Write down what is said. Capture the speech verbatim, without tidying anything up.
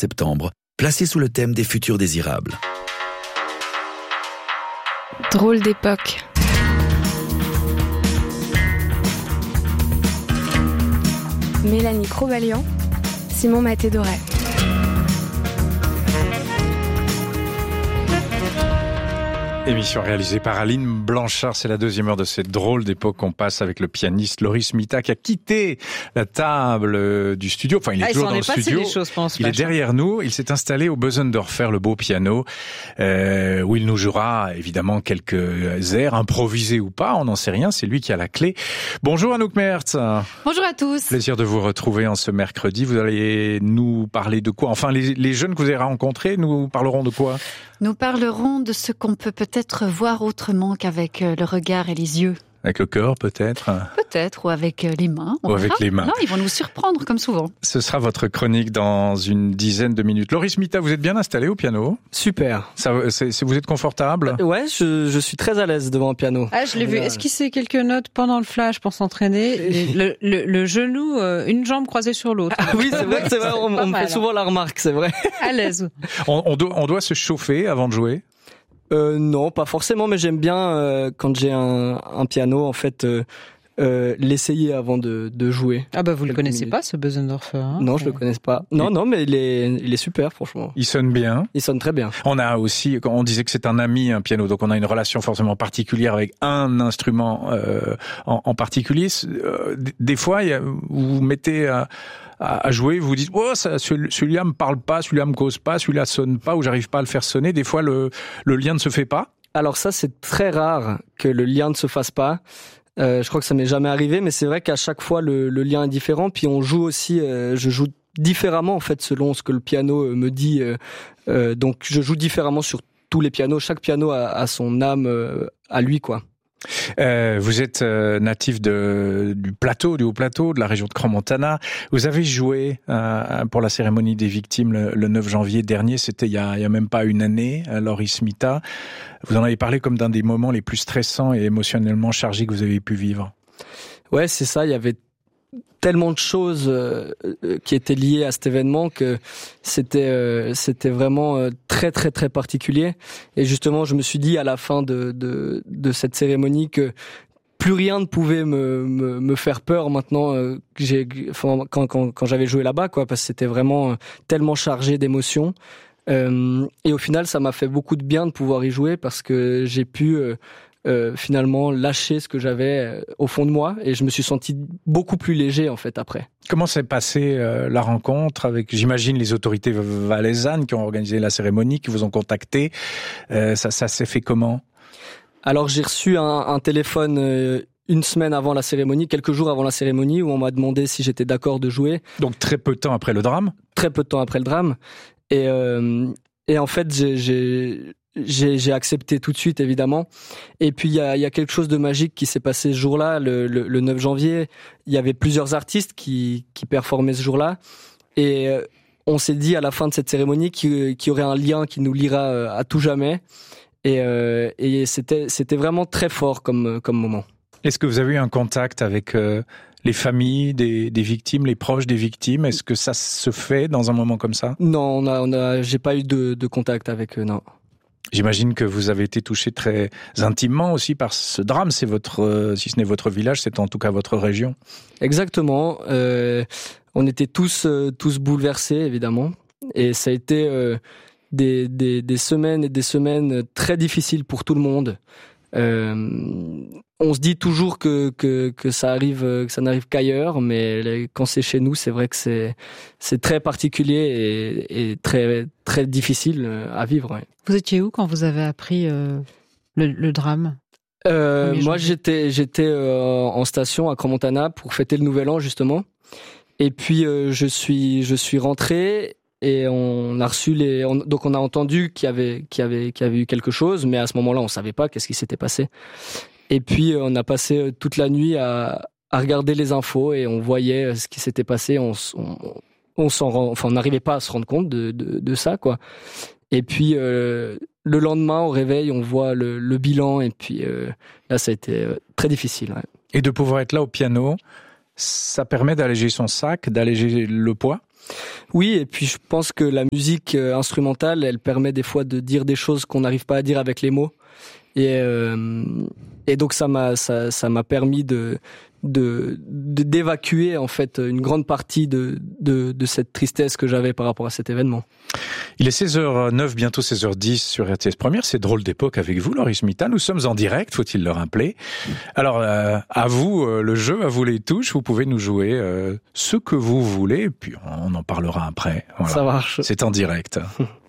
septembre, placé sous le thème des futurs désirables. Drôle d'époque. Mélanie Cro-Valiant, Simon Maté-Doré. Émission réalisée par Aline Blanchard. C'est la deuxième heure de cette drôle d'époque qu'on passe avec le pianiste Loris Mita qui a quitté la table du studio. Enfin, il est ah, toujours dans le studio. Les choses, pense, il est derrière nous. Il s'est installé au Bösendorfer, le beau piano, euh, où il nous jouera évidemment quelques airs, improvisés ou pas, on n'en sait rien. C'est lui qui a la clé. Bonjour Anouk Mertz. Bonjour à tous. Plaisir de vous retrouver en ce mercredi. Vous allez nous parler de quoi? Enfin, les, les jeunes que vous avez rencontrés nous parleront de quoi? Nous parlerons de ce qu'on peut peut-être voir autrement qu'avec le regard et les yeux. Avec le corps, peut-être? Peut-être, ou avec les mains. On ou verra. Avec les mains. Non, ils vont nous surprendre, comme souvent. Ce sera votre chronique dans une dizaine de minutes. Loris Mita, vous êtes bien installé au piano? Super. Ça, c'est, c'est, vous êtes confortable? euh, Ouais, je, je suis très à l'aise devant le piano. Ah, je l'ai vu esquisser quelques notes pendant le flash pour s'entraîner. le, le, le genou, euh, une jambe croisée sur l'autre. Ah oui, c'est vrai que c'est vrai. On, on me fait souvent la remarque, c'est vrai. À l'aise. On, on, doit, on doit se chauffer avant de jouer? Euh, non, pas forcément, mais j'aime bien euh, quand j'ai un, un piano, en fait, euh, euh, l'essayer avant de, de jouer. Ah bah vous le connaissez minutes. Pas, ce Bösendorfer hein? Non, je le connais pas. Non, non, mais il est, il est super, franchement. Il sonne bien. Il sonne très bien. On a aussi, on disait que c'est un ami, un piano, donc on a une relation forcément particulière avec un instrument euh, en, en particulier. Euh, des fois, y a, vous vous mettez à, à jouer, vous vous dites oh ça, celui-là me parle pas, celui-là me cause pas, celui-là sonne pas, ou j'arrive pas à le faire sonner. Des fois, le, le lien ne se fait pas. Alors ça, c'est très rare que le lien ne se fasse pas. Euh, je crois que ça m'est jamais arrivé, mais c'est vrai qu'à chaque fois le, le lien est différent. Puis on joue aussi, euh, je joue différemment en fait selon ce que le piano me dit. Euh, euh, donc je joue différemment sur tous les pianos. Chaque piano a, a son âme euh, à lui, quoi. Euh, vous êtes euh, natif de, du plateau, du Haut-Plateau, de la région de Crans-Montana. Vous avez joué euh, pour la cérémonie des victimes le, le neuf janvier dernier. C'était il y a, il y a même pas une année, à Loris Mita. Vous en avez parlé comme d'un des moments les plus stressants et émotionnellement chargés que vous avez pu vivre. Ouais, c'est ça. Il y avait tellement de choses euh, qui étaient liées à cet événement que c'était euh, c'était vraiment euh, très très très particulier. Et justement, je me suis dit à la fin de de, de cette cérémonie que plus rien ne pouvait me me, me faire peur maintenant euh, que j'ai enfin, quand quand quand j'avais joué là-bas, quoi, parce que c'était vraiment tellement chargé d'émotions. Euh, et au final, ça m'a fait beaucoup de bien de pouvoir y jouer parce que j'ai pu euh, Euh, finalement lâcher ce que j'avais euh, au fond de moi et je me suis senti beaucoup plus léger en fait après. Comment s'est passée euh, la rencontre avec, j'imagine, les autorités valaisannes qui ont organisé la cérémonie, qui vous ont contacté. Euh, ça, ça s'est fait comment? Alors j'ai reçu un, un téléphone euh, une semaine avant la cérémonie, quelques jours avant la cérémonie, où on m'a demandé si j'étais d'accord de jouer. Donc très peu de temps après le drame? Très peu de temps après le drame. Et, euh, et en fait j'ai... j'ai J'ai, j'ai accepté tout de suite, évidemment. Et puis, il y a, il y a quelque chose de magique qui s'est passé ce jour-là, le, le, le neuf janvier. Il y avait plusieurs artistes qui, qui performaient ce jour-là. Et euh, on s'est dit à la fin de cette cérémonie qu'il, qu'il y aurait un lien qui nous liera à tout jamais. Et, euh, et c'était, c'était vraiment très fort comme, comme moment. Est-ce que vous avez eu un contact avec euh, les familles des, des victimes, les proches des victimes? Est-ce que ça se fait dans un moment comme ça? Non, on a, on a, j'ai pas eu de, de contact avec eux, non. J'imagine que vous avez été touché très intimement aussi par ce drame. C'est votre, euh, si ce n'est votre village, c'est en tout cas votre région. Exactement. Euh, on était tous, euh, tous bouleversés, évidemment. Et ça a été euh, des, des, des semaines et des semaines très difficiles pour tout le monde. Euh, on se dit toujours que, que, que ça arrive, que ça n'arrive qu'ailleurs, mais quand c'est chez nous, c'est vrai que c'est, c'est très particulier et, et très, très difficile à vivre. Ouais. Vous étiez où quand vous avez appris euh, le, le drame? euh, Moi, j'étais, j'étais euh, en station à Crans-Montana pour fêter le Nouvel An, justement. Et puis, euh, je suis, je suis rentré. Et on a reçu les, on, donc on a entendu qu'il y avait, qu'il y avait, qu'il y avait eu quelque chose, mais à ce moment-là, on savait pas qu'est-ce qui s'était passé. Et puis, on a passé toute la nuit à, à regarder les infos et on voyait ce qui s'était passé. On, on, on s'en rend, enfin, on n'arrivait pas à se rendre compte de, de, de ça, quoi. Et puis, euh, le lendemain, au réveil, on voit le, le bilan et puis, euh, là, ça a été très difficile, ouais. Et de pouvoir être là au piano, ça permet d'alléger son sac, d'alléger le poids? Oui, et puis je pense que la musique instrumentale, elle permet des fois de dire des choses qu'on n'arrive pas à dire avec les mots. Et, euh, et donc ça m'a ça, ça m'a permis de, de de d'évacuer en fait une grande partie de de, de cette tristesse que j'avais par rapport à cet événement. Il est seize heures neuf, bientôt seize heures dix sur R T S Première. C'est Drôle d'époque avec vous, Loris Mita. Nous sommes en direct, faut-il le rappeler. Alors, euh, à vous euh, le jeu, à vous les touches. Vous pouvez nous jouer euh, ce que vous voulez, et puis on en parlera après. Voilà. Ça marche. C'est en direct.